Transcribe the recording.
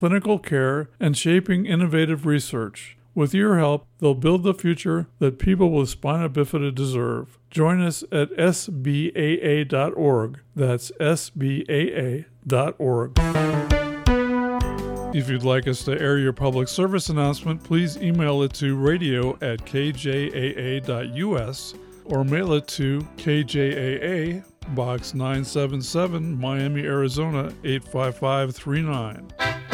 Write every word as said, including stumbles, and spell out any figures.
clinical care, and shaping innovative research. With your help, they'll build the future that people with spina bifida deserve. Join us at S B A A dot org. That's S B A A dot org. If you'd like us to air your public service announcement, please email it to radio at k j a a dot u s or mail it to K J A A, Box nine seven seven, Miami, Arizona eight five five three nine.